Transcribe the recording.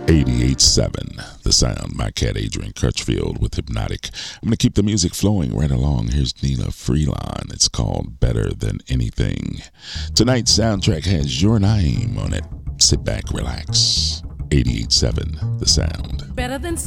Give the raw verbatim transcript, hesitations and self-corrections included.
eighty-eight seven, The Sound. My cat Adrian Crutchfield with Hypnotic. I'm going to keep the music flowing right along. Here's Nina Freelon. It's called Better Than Anything. Tonight's soundtrack has your name on it. Sit back, relax. eighty-eight seven, The Sound. Better than